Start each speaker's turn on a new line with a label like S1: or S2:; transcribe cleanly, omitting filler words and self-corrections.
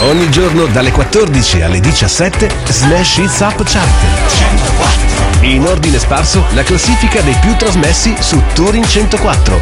S1: Ogni giorno dalle 14 alle 17 Smash Hits Up Chart. 104. In ordine sparso la classifica dei più trasmessi su Touring 104.